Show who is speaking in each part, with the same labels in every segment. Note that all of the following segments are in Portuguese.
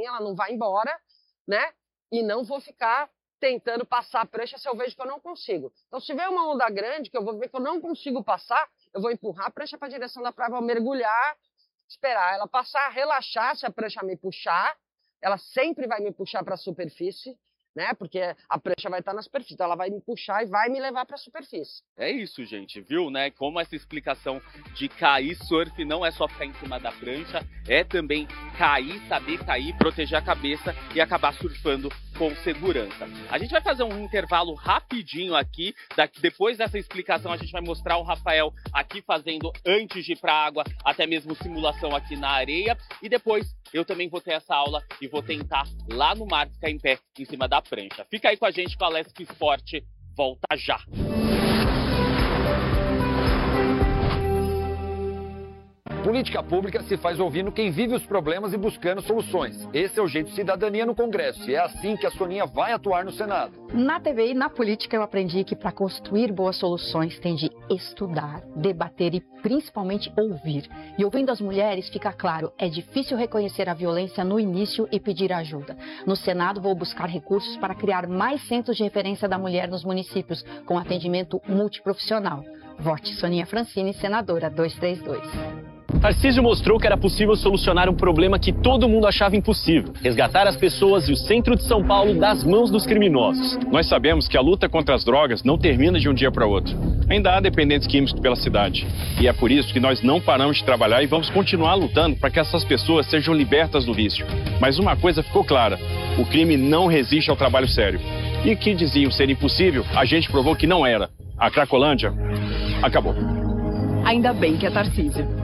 Speaker 1: linha, ela não vai embora, né? E não vou ficar tentando passar a prancha se eu vejo que eu não consigo. Então, se tiver uma onda grande, que eu vou ver que eu não consigo passar, eu vou empurrar a prancha para a direção da praia, vou mergulhar, esperar ela passar, relaxar se a prancha me puxar. Ela sempre vai me puxar para a superfície, né? Porque a prancha vai estar na superfície, então ela vai me puxar e vai me levar para a superfície.
Speaker 2: É isso, gente, viu, né? Como essa explicação de cair surf não é só ficar em cima da prancha, é também cair, saber cair, proteger a cabeça e acabar surfando com segurança. A gente vai fazer um intervalo rapidinho aqui, depois dessa explicação a gente vai mostrar o Rafael aqui fazendo antes de ir para a água, até mesmo simulação aqui na areia, e depois eu também vou ter essa aula e vou tentar lá no mar ficar em pé em cima da prancha. Fica aí com a gente com a Alesc Esporte, volta já!
Speaker 3: Política pública se faz ouvindo quem vive os problemas e buscando soluções. Esse é o Jeito Cidadania no Congresso e é assim que a Soninha vai atuar no Senado.
Speaker 4: Na TV e na política eu aprendi que para construir boas soluções tem de estudar, debater e principalmente ouvir. E ouvindo as mulheres fica claro, é difícil reconhecer a violência no início e pedir ajuda. No Senado vou buscar recursos para criar mais centros de referência da mulher nos municípios, com atendimento multiprofissional. Vote Soninha Francini, senadora 232.
Speaker 5: Tarcísio mostrou que era possível solucionar um problema que todo mundo achava impossível: resgatar as pessoas e o centro de São Paulo das mãos dos criminosos.
Speaker 6: Nós sabemos que a luta contra as drogas não termina de um dia para outro. Ainda há dependentes químicos pela cidade. E é por isso que nós não paramos de trabalhar e vamos continuar lutando para que essas pessoas sejam libertas do vício. Mas uma coisa ficou clara: o crime não resiste ao trabalho sério. E que diziam ser impossível, a gente provou que não era. A Cracolândia acabou.
Speaker 4: Ainda bem que é Tarcísio.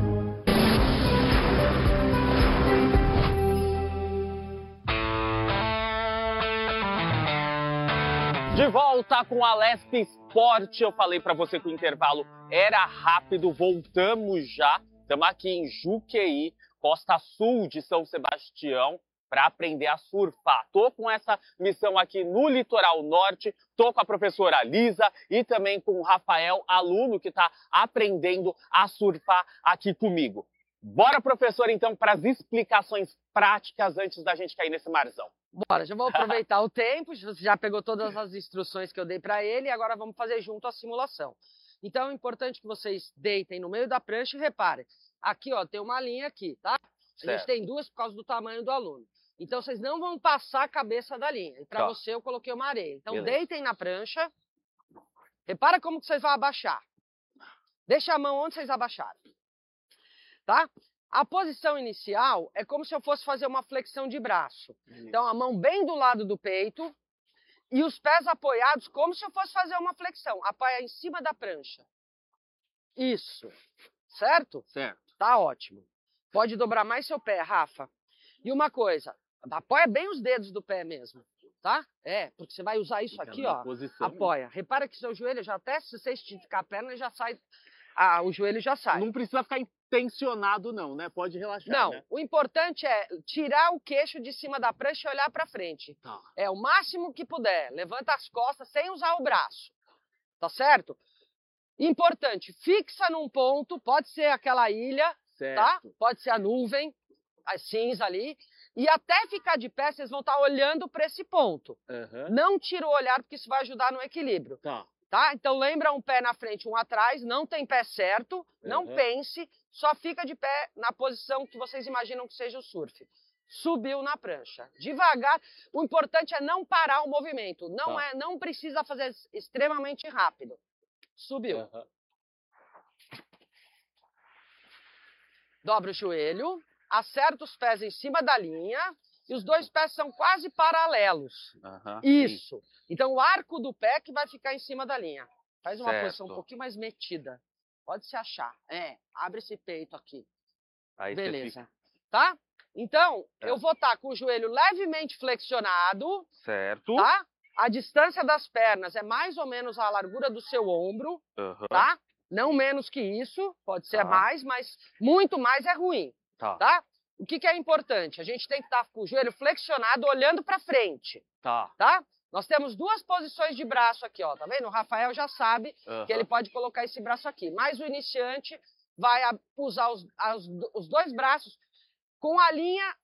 Speaker 2: De volta com a Alesc Esporte, eu falei para você que o intervalo era rápido, voltamos já. Estamos aqui em Juqueí, costa sul de São Sebastião, para aprender a surfar. Tô com essa missão aqui no litoral norte, tô com a professora Lisa e também com o Rafael, aluno que está aprendendo a surfar aqui comigo. Bora, professor, então, para as explicações práticas antes da gente cair nesse marzão.
Speaker 1: Bora, já vou aproveitar o tempo, você já pegou todas as instruções que eu dei para ele e agora vamos fazer junto a simulação. Então é importante que vocês deitem no meio da prancha e reparem. Aqui, ó, tem uma linha aqui, tá?
Speaker 2: Certo.
Speaker 1: A gente tem duas por causa do tamanho do aluno. Então vocês não vão passar a cabeça da linha. E para você eu coloquei uma areia. Então deitem na prancha. Repara como que vocês vão abaixar. Deixa a mão onde vocês abaixaram. Tá? A posição inicial é como se eu fosse fazer uma flexão de braço. Então, a mão bem do lado do peito e os pés apoiados como se eu fosse fazer uma flexão. Apoia em cima da prancha. Isso. Certo?
Speaker 2: Certo.
Speaker 1: Tá ótimo. Pode dobrar mais seu pé, Rafa. E uma coisa, apoia bem os dedos do pé mesmo. Tá? Porque você vai usar isso aqui, ó. Apoia. Repara que seu joelho já até, se você esticar a perna, ele já sai... o joelho já sai.
Speaker 2: Não precisa ficar tensionado não, né? Pode relaxar,
Speaker 1: não,
Speaker 2: né?
Speaker 1: O importante é tirar o queixo de cima da prancha e olhar para frente.
Speaker 2: Tá.
Speaker 1: É o máximo que puder. Levanta as costas sem usar o braço. Tá certo? Importante, fixa num ponto, pode ser aquela ilha,
Speaker 2: certo.
Speaker 1: Tá? Pode ser a nuvem, a cinza ali. E até ficar de pé, vocês vão estar olhando para esse ponto. Não tira o olhar, porque isso vai ajudar no equilíbrio. Tá? Então lembra um pé na frente, um atrás, não tem pé certo, não pense, só fica de pé na posição que vocês imaginam que seja o surf. Subiu na prancha. Devagar, o importante é não parar o movimento, não precisa fazer extremamente rápido. Subiu. Dobra o joelho, acerta os pés em cima da linha e os dois pés são quase paralelos. Isso. Então o arco do pé que vai ficar em cima da linha. Faz uma posição um pouquinho mais metida. Pode se achar. Abre esse peito aqui.
Speaker 2: Aí
Speaker 1: beleza. Tá? Então, eu vou estar com o joelho levemente flexionado.
Speaker 2: Certo.
Speaker 1: Tá? A distância das pernas é mais ou menos a largura do seu ombro. Tá? Não menos que isso. Pode ser mais, mas muito mais é ruim. Tá? O que é importante? A gente tem que estar com o joelho flexionado, olhando para frente. Tá? Nós temos duas posições de braço aqui, ó. Tá vendo? O Rafael já sabe que ele pode colocar esse braço aqui. Mas o iniciante vai usar os dois braços com a linha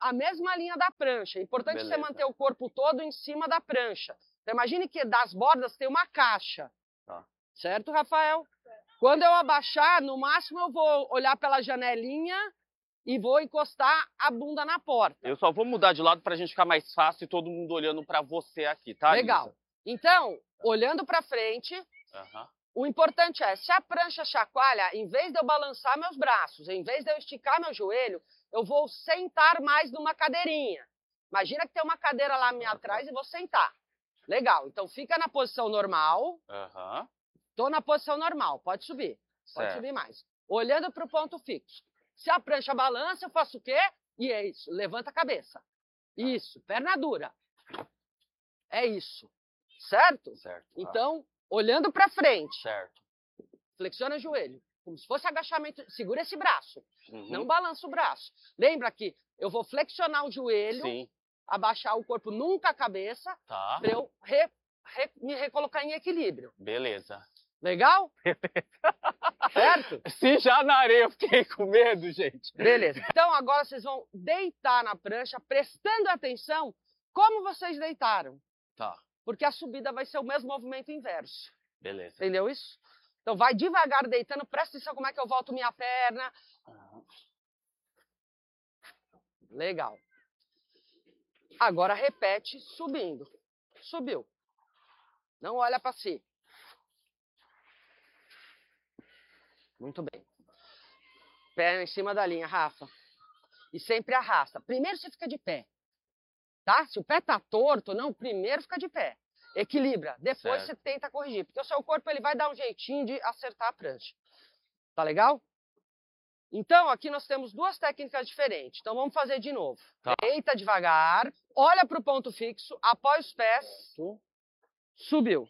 Speaker 1: a mesma linha da prancha. É importante você manter o corpo todo em cima da prancha. Então, imagine que das bordas tem uma caixa.
Speaker 2: Tá.
Speaker 1: Certo, Rafael? Quando eu abaixar, no máximo eu vou olhar pela janelinha e vou encostar a bunda na porta.
Speaker 2: Eu só vou mudar de lado pra gente ficar mais fácil e todo mundo olhando pra você aqui, tá,
Speaker 1: Legal.
Speaker 2: Lisa?
Speaker 1: Então, olhando pra frente, o importante é, se a prancha chacoalha, em vez de eu balançar meus braços, em vez de eu esticar meu joelho, eu vou sentar mais numa cadeirinha. Imagina que tem uma cadeira lá atrás e vou sentar. Legal, então fica na posição normal. Tô na posição normal, pode subir. Pode subir mais. Olhando para o ponto fixo. Se a prancha balança, eu faço o quê? E é isso, levanta a cabeça. Isso, perna dura. É isso. Certo?
Speaker 2: Certo.
Speaker 1: Então, olhando para frente.
Speaker 2: Certo.
Speaker 1: Flexiona o joelho. Como se fosse agachamento. Segura esse braço. Não balança o braço. Lembra que eu vou flexionar o joelho.
Speaker 2: Sim.
Speaker 1: Abaixar o corpo, nunca a cabeça.
Speaker 2: Tá.
Speaker 1: Para eu me recolocar em equilíbrio.
Speaker 2: Beleza.
Speaker 1: Legal? Certo?
Speaker 2: Se já na areia eu fiquei com medo, gente.
Speaker 1: Beleza. Então agora vocês vão deitar na prancha, prestando atenção como vocês deitaram.
Speaker 2: Tá.
Speaker 1: Porque a subida vai ser o mesmo movimento inverso.
Speaker 2: Beleza.
Speaker 1: Entendeu isso? Então vai devagar deitando, presta atenção como é que eu volto minha perna. Legal. Agora repete subindo. Subiu. Não olha para si. Muito bem. Pé em cima da linha, Rafa. E sempre arrasta. Primeiro você fica de pé. Tá? Se o pé tá torto, não, primeiro fica de pé. Equilibra. Depois você tenta corrigir. Porque o seu corpo ele vai dar um jeitinho de acertar a prancha. Tá legal? Então, aqui nós temos duas técnicas diferentes. Então, vamos fazer de novo. Tá. Deita devagar. Olha para o ponto fixo. Apoia os pés. Subiu.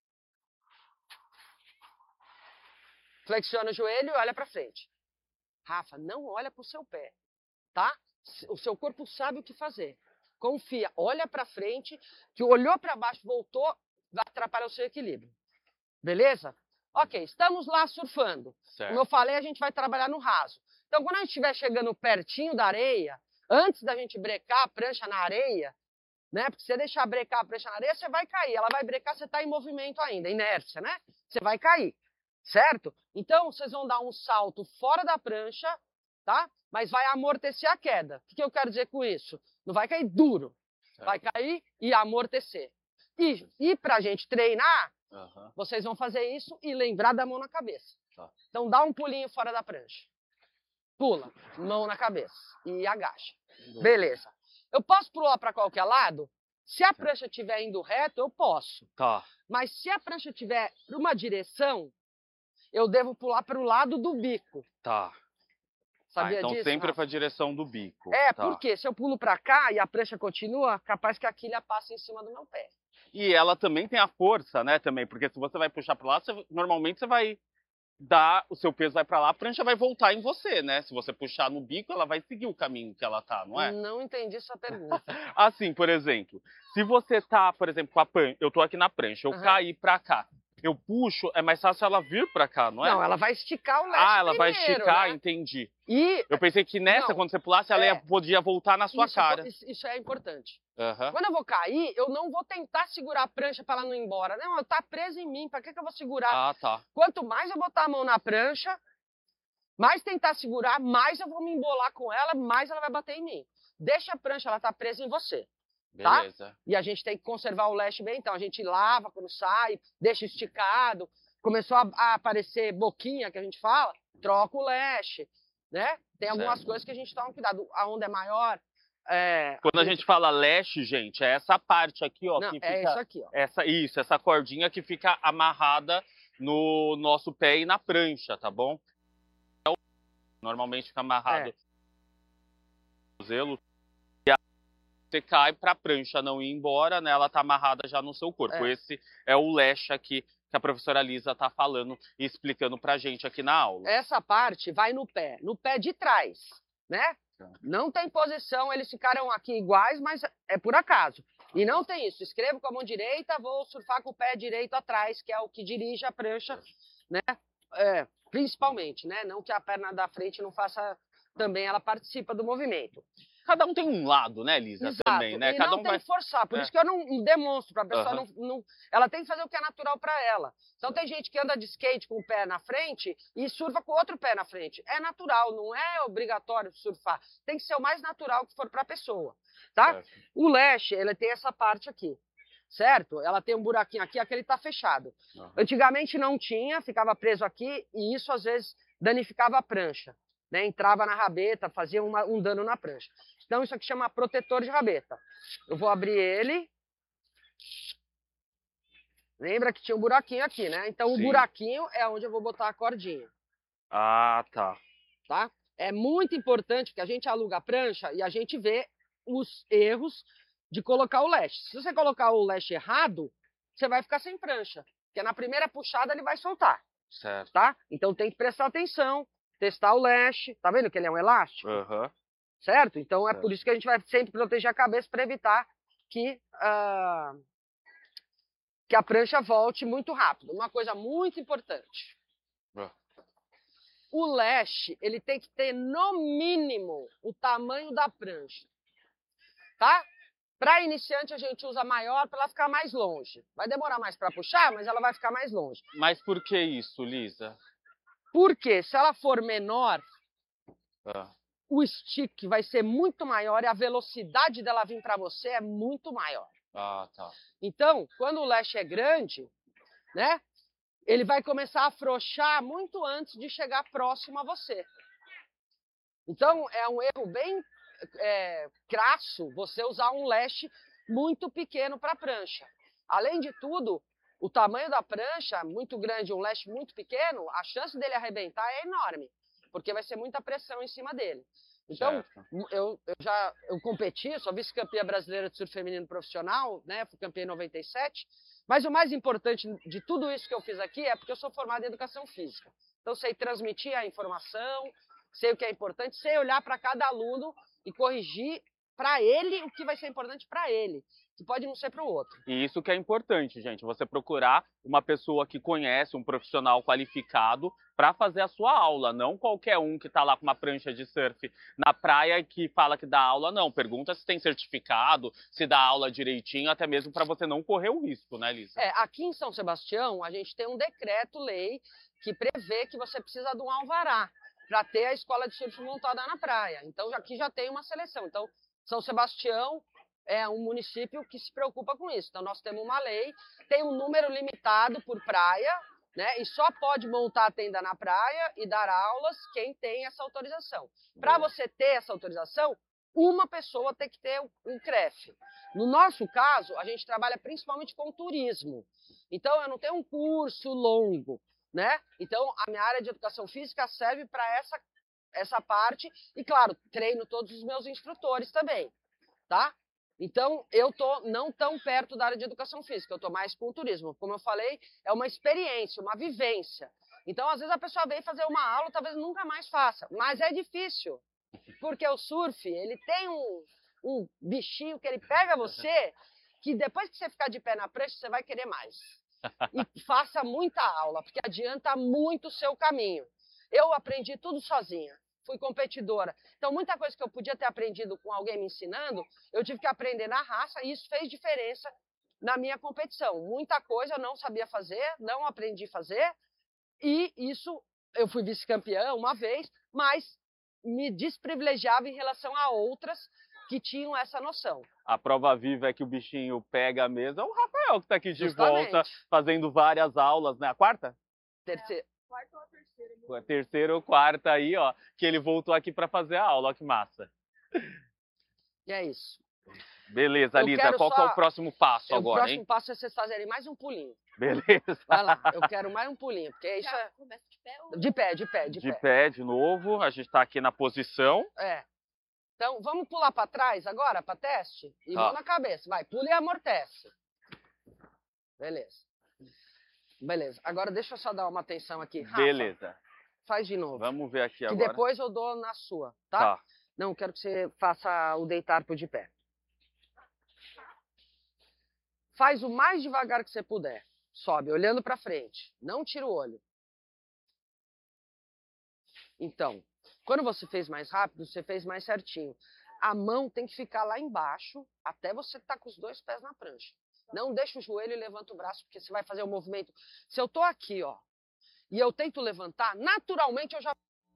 Speaker 1: Flexiona o joelho e olha para frente. Rafa, não olha para o seu pé, tá? O seu corpo sabe o que fazer. Confia, olha para frente, que olhou para baixo, voltou, vai atrapalhar o seu equilíbrio. Beleza? Ok, estamos lá surfando.
Speaker 2: Certo.
Speaker 1: Como eu falei, a gente vai trabalhar no raso. Então, quando a gente estiver chegando pertinho da areia, antes da gente brecar a prancha na areia, né? Porque se você deixar brecar a prancha na areia, você vai cair. Ela vai brecar, você está em movimento ainda, inércia, né? Você vai cair. Certo? Então, vocês vão dar um salto fora da prancha, tá? Mas vai amortecer a queda. O que eu quero dizer com isso? Não vai cair duro. Certo. Vai cair e amortecer. E pra gente treinar, vocês vão fazer isso e lembrar da mão na cabeça. Tá. Então, dá um pulinho fora da prancha. Pula, mão na cabeça e agacha. Beleza. Eu posso pular para qualquer lado? Se a prancha estiver indo reto, eu posso.
Speaker 2: Tá.
Speaker 1: Mas se a prancha estiver para uma direção, eu devo pular para o lado do bico.
Speaker 2: Tá.
Speaker 1: Sabia
Speaker 2: então
Speaker 1: disso?
Speaker 2: Sempre para a direção do bico.
Speaker 1: Porque se eu pulo para cá e a prancha continua, capaz que a quilha passa em cima do meu pé.
Speaker 2: E ela também tem a força, né, também, porque se você vai puxar para lá, normalmente você vai dar, o seu peso vai para lá, a prancha vai voltar em você, né? Se você puxar no bico, ela vai seguir o caminho que ela tá, não é?
Speaker 1: Não entendi sua pergunta.
Speaker 2: Assim, por exemplo, se você tá, por exemplo, com a prancha, eu tô aqui na prancha, eu caí para cá. Eu puxo, é mais fácil ela vir pra cá, não é?
Speaker 1: Não, ela vai esticar o leste
Speaker 2: ela vai esticar,
Speaker 1: né?
Speaker 2: Entendi.
Speaker 1: E...
Speaker 2: Eu pensei que nessa, quando você pulasse, ela podia voltar na sua cara.
Speaker 1: Isso é importante.
Speaker 2: Uhum.
Speaker 1: Quando eu vou cair, eu não vou tentar segurar a prancha pra ela não ir embora. Não, ela tá presa em mim, pra que eu vou segurar?
Speaker 2: Ah, tá.
Speaker 1: Quanto mais eu botar a mão na prancha, mais tentar segurar, mais eu vou me embolar com ela, mais ela vai bater em mim. Deixa a prancha, ela tá presa em você.
Speaker 2: Beleza.
Speaker 1: Tá? E a gente tem que conservar o leste bem, então a gente lava quando sai, deixa esticado. Começou a aparecer boquinha, que a gente fala, troca o leste, né? Tem algumas coisas que a gente toma cuidado. A onda é maior.
Speaker 2: Quando a gente fala leste, gente, é essa parte aqui, ó.
Speaker 1: Não,
Speaker 2: que fica,
Speaker 1: é isso aqui, ó.
Speaker 2: Essa cordinha que fica amarrada no nosso pé e na prancha, tá bom? Normalmente fica amarrado no zelo. Você cai para a prancha não ir embora, né? Ela tá amarrada já no seu corpo. Esse é o leste aqui que a professora Lisa tá falando e explicando pra gente aqui na aula.
Speaker 1: Essa parte vai no pé de trás, né? Não tem posição, eles ficaram aqui iguais, mas é por acaso. E não tem isso, escrevo com a mão direita, vou surfar com o pé direito atrás, que é o que dirige a prancha, né? Principalmente, né? Não que a perna da frente não faça, também ela participa do movimento.
Speaker 2: Cada um tem um lado, né, Lisa?
Speaker 1: Exato.
Speaker 2: Também, né?
Speaker 1: E
Speaker 2: Cada
Speaker 1: não
Speaker 2: um
Speaker 1: tem
Speaker 2: vai...
Speaker 1: que forçar, por isso que eu não demonstro pra pessoa,
Speaker 2: Aham.
Speaker 1: ela tem que fazer o que é natural pra ela. Então tem gente que anda de skate com o pé na frente e surfa com o outro pé na frente. É natural, não é obrigatório surfar. Tem que ser o mais natural que for pra pessoa, tá?
Speaker 2: Certo.
Speaker 1: O leste, ele tem essa parte aqui, certo? Ela tem um buraquinho aqui, aquele tá fechado.
Speaker 2: Aham.
Speaker 1: Antigamente não tinha, ficava preso aqui e isso às vezes danificava a prancha, né? Entrava na rabeta, fazia um dano na prancha. Então isso aqui chama protetor de rabeta. Eu vou abrir ele. Lembra que tinha um buraquinho aqui, né? Então o
Speaker 2: Sim.
Speaker 1: buraquinho é onde eu vou botar a cordinha,
Speaker 2: Ah, tá.
Speaker 1: tá? É muito importante que a gente aluga a prancha e a gente vê os erros de colocar o leste. Se você colocar o leste errado, você vai ficar sem prancha, porque na primeira puxada ele vai soltar,
Speaker 2: Certo.
Speaker 1: tá? Então tem que prestar atenção, testar o leste. Tá vendo que ele é um elástico?
Speaker 2: Aham.
Speaker 1: Certo? Então é
Speaker 2: Certo.
Speaker 1: por isso que a gente vai sempre proteger a cabeça para evitar que a prancha volte muito rápido. Uma coisa muito importante. O leste, ele tem que ter no mínimo o tamanho da prancha. Tá? Para iniciante a gente usa maior para ela ficar mais longe. Vai demorar mais para puxar, mas ela vai ficar mais longe.
Speaker 2: Mas por que isso, Lisa?
Speaker 1: Porque se ela for menor,
Speaker 2: Ah,
Speaker 1: o stick vai ser muito maior e a velocidade dela vir para você é muito maior.
Speaker 2: ah, tá.
Speaker 1: Então, quando o leste é grande, né, ele vai começar a afrouxar muito antes de chegar próximo a você. Então, é um erro bem crasso você usar um leste muito pequeno para a prancha. Além de tudo, o tamanho da prancha, muito grande, um leste muito pequeno, a chance dele arrebentar é enorme, porque vai ser muita pressão em cima dele. Então,
Speaker 2: Certo.
Speaker 1: eu competi, sou vice-campeã brasileira de surf feminino profissional, né? Fui campeã em 97. Mas o mais importante de tudo isso que eu fiz aqui é porque eu sou formada em educação física. Então, sei transmitir a informação, sei o que é importante, sei olhar para cada aluno e corrigir para ele o que vai ser importante para ele, que pode não ser para o outro.
Speaker 2: E isso que é importante, gente, você procurar uma pessoa que conhece, um profissional qualificado para fazer a sua aula, não qualquer um que está lá com uma prancha de surf na praia e que fala que dá aula, não. Pergunta se tem certificado, se dá aula direitinho, até mesmo para você não correr o risco, né, Lisa?
Speaker 1: Aqui em São Sebastião, a gente tem um decreto-lei que prevê que você precisa de um alvará para ter a escola de surf montada na praia. Então, aqui já tem uma seleção. Então, São Sebastião é um município que se preocupa com isso. Então, nós temos uma lei, tem um número limitado por praia, né? E só pode montar a tenda na praia e dar aulas quem tem essa autorização. Para você ter essa autorização, uma pessoa tem que ter um CREF. No nosso caso, a gente trabalha principalmente com turismo. Então, eu não tenho um curso longo, né? Então, a minha área de educação física serve para essa parte. E, claro, treino todos os meus instrutores também, tá? Então, eu tô não tão perto da área de educação física, eu tô mais com o turismo. Como eu falei, é uma experiência, uma vivência. Então, às vezes a pessoa vem fazer uma aula, talvez nunca mais faça, mas é difícil. Porque o surf, ele tem um bichinho que ele pega você, que depois que você ficar de pé na prancha, você vai querer mais. E faça muita aula, porque adianta muito o seu caminho. Eu aprendi tudo sozinha. Fui competidora. Então, muita coisa que eu podia ter aprendido com alguém me ensinando, eu tive que aprender na raça e isso fez diferença na minha competição. Muita coisa eu não sabia fazer, não aprendi a fazer e isso, eu fui vice-campeã uma vez, mas me desprivilegiava em relação a outras que tinham essa noção.
Speaker 2: A prova viva é que o bichinho pega mesmo. É o Rafael que está aqui de
Speaker 1: Justamente.
Speaker 2: volta, fazendo várias aulas, né? A quarta?
Speaker 1: Terceira.
Speaker 7: Quarta ou terceira?
Speaker 2: A terceira ou quarta aí, ó, que ele voltou aqui para fazer a aula, ó, que massa.
Speaker 1: E é isso.
Speaker 2: Beleza,
Speaker 1: Eu
Speaker 2: Lisa,
Speaker 1: quero
Speaker 2: qual que é
Speaker 1: só-
Speaker 2: o próximo passo
Speaker 1: O
Speaker 2: agora,
Speaker 1: próximo
Speaker 2: hein?
Speaker 1: passo é vocês fazerem mais um pulinho.
Speaker 2: Beleza.
Speaker 1: Vai lá, eu quero mais um pulinho, porque isso
Speaker 7: Já
Speaker 1: é
Speaker 7: começa de pé ou...
Speaker 1: de pé, de pé, de
Speaker 2: De
Speaker 1: pé.
Speaker 2: pé de novo, a gente tá aqui na posição.
Speaker 1: É. Então, vamos pular para trás agora, para teste? E
Speaker 2: Tá.
Speaker 1: mão na cabeça. Vai, pula e amortece. Beleza. Beleza. Agora deixa eu só dar uma atenção aqui. Rafa,
Speaker 2: Beleza.
Speaker 1: faz de novo.
Speaker 2: Vamos ver aqui
Speaker 1: Que
Speaker 2: agora.
Speaker 1: depois eu dou na sua, tá?
Speaker 2: Tá.
Speaker 1: Não, eu quero que você faça o deitar pro de pé. Faz o mais devagar que você puder. Sobe, olhando para frente. Não tira o olho. Então, quando você fez mais rápido, você fez mais certinho. A mão tem que ficar lá embaixo, até você estar com os 2 pés na prancha. Não deixa o joelho e levanta o braço, porque você vai fazer o movimento. Se eu tô aqui, ó, e eu tento levantar, naturalmente eu já...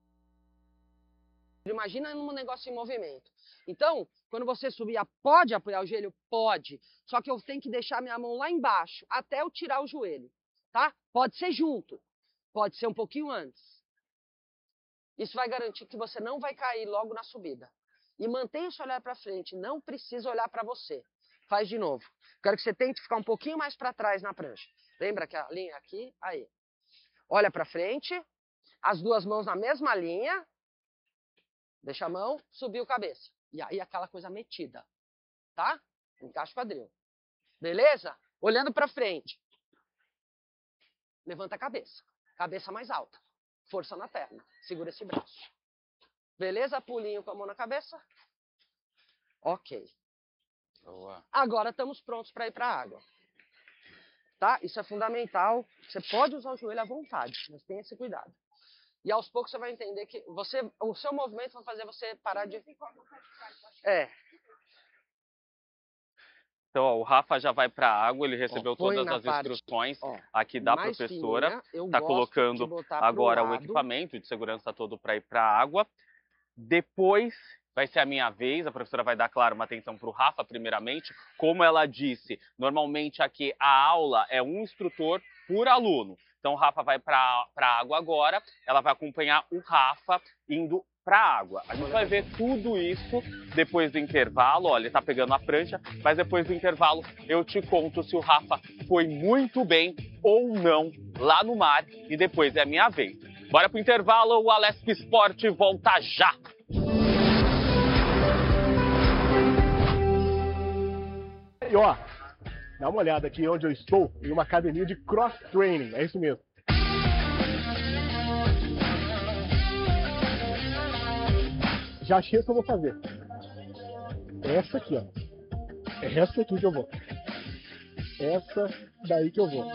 Speaker 1: Imagina num negócio em movimento. Então, quando você subir, pode apoiar o joelho? Pode. Só que eu tenho que deixar minha mão lá embaixo, até eu tirar o joelho, tá? Pode ser junto, pode ser um pouquinho antes. Isso vai garantir que você não vai cair logo na subida. E mantenha esse olhar para frente, não precisa olhar para você. Faz de novo. Quero que você tente ficar um pouquinho mais para trás na prancha. Lembra que a linha é aqui? Aí. Olha para frente, as 2 mãos na mesma linha. Deixa a mão, subiu a cabeça. E aí aquela coisa metida, tá? Encaixa o quadril. Beleza? Olhando para frente. Levanta a cabeça. Cabeça mais alta. Força na perna. Segura esse braço. Beleza? Pulinho com a mão na cabeça. Ok.
Speaker 2: Boa.
Speaker 1: Agora estamos prontos para ir para a água. Tá? Isso é fundamental. Você pode usar o joelho à vontade, mas tenha esse cuidado. E aos poucos você vai entender que o seu movimento vai fazer você parar de...
Speaker 2: Então, ó, o Rafa já vai para a água, ele recebeu todas as instruções aqui da professora. Está colocando agora o equipamento de segurança todo para ir para a água. Depois vai ser a minha vez, a professora vai dar, claro, uma atenção para o Rafa, primeiramente. Como ela disse, normalmente aqui a aula é um instrutor por aluno. Então, o Rafa vai para a água agora, ela vai acompanhar o Rafa indo para a água. A gente vai ver tudo isso depois do intervalo. Olha, ele está pegando a prancha, mas depois do intervalo eu te conto se o Rafa foi muito bem ou não lá no mar. E depois é a minha vez. Bora pro intervalo, o Alesp Sport volta já!
Speaker 8: E ó, dá uma olhada aqui onde eu estou, em uma academia de cross-training, é isso mesmo. Já achei o que eu vou fazer. Essa aqui, ó. É essa aqui que eu vou. Essa daí que eu vou.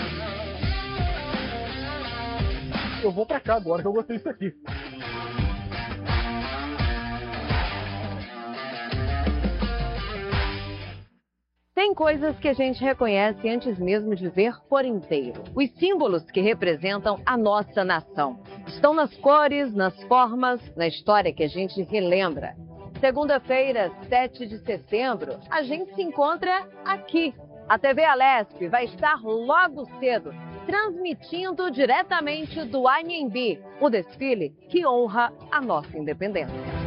Speaker 8: Eu vou pra cá agora que eu gostei disso aqui.
Speaker 9: Tem coisas que a gente reconhece antes mesmo de ver por inteiro. Os símbolos que representam a nossa nação. Estão nas cores, nas formas, na história que a gente relembra. Segunda-feira, 7 de setembro, a gente se encontra aqui. A TV Alesp vai estar logo cedo, transmitindo diretamente do Anhembi, o desfile que honra a nossa independência.